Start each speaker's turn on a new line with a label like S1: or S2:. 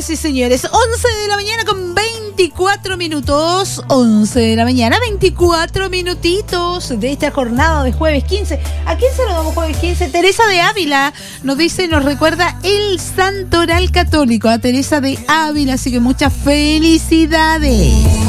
S1: Señoras y señores, 11 de la mañana con 24 minutos. 11 de la mañana, 24 minutitos de esta jornada de jueves 15. ¿A quién se lo damos jueves 15? Teresa de Ávila nos dice, nos recuerda el santoral católico a Teresa de Ávila, así que muchas felicidades.